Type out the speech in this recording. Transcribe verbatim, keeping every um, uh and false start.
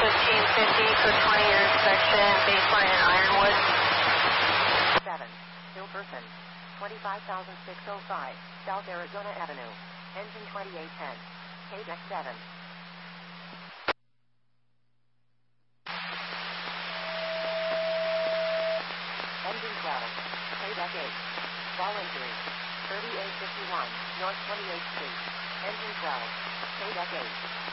fifteen fifty for twenty year inspection, baseline in Ironwood. seven. Bill Person. twenty-five thousand six hundred five, South Arizona Avenue. Engine twenty-eight ten. K deck seven. Engine twelve. K deck eight. Ball injury. thirty-eight fifty-one, North twenty-eighth Street. Engine twelve. K deck eight.